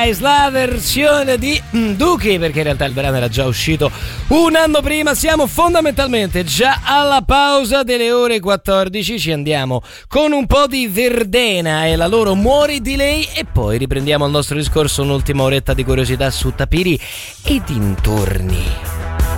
Paradise, la versione di Duki, perché in realtà il brano era già uscito un anno prima. Siamo fondamentalmente già alla pausa delle ore 14, ci andiamo con un po' di Verdena e la loro Muori di lei e poi riprendiamo il nostro discorso, un'ultima oretta di curiosità su Tapiri e dintorni.